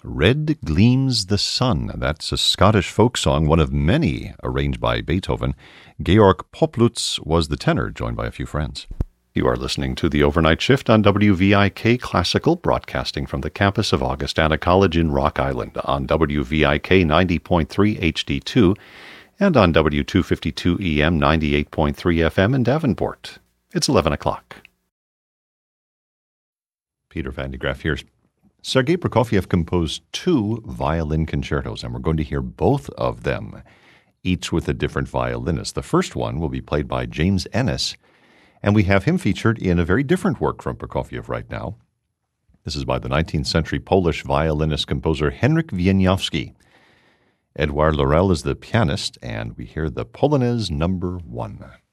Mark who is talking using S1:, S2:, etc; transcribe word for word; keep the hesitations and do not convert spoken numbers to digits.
S1: Red Gleams the Sun. That's a Scottish folk song, one of many arranged by Beethoven. Georg Poplutz was the tenor, joined by a few friends. You are listening to The Overnight Shift on W V I K Classical, broadcasting from the campus of Augustana College in Rock Island on W V I K ninety point three H D two and on W two fifty-two E M ninety-eight point three F M in Davenport. It's eleven o'clock. Peter Van de Graaff here. Sergei Prokofiev composed two violin concertos, and we're going to hear both of them, each with a different violinist. The first one will be played by James Ennis, and we have him featured in a very different work from Prokofiev right now. This is by the nineteenth century Polish violinist-composer Henryk Wieniawski. Edouard Laurel is the pianist, and we hear the Polonaise number one.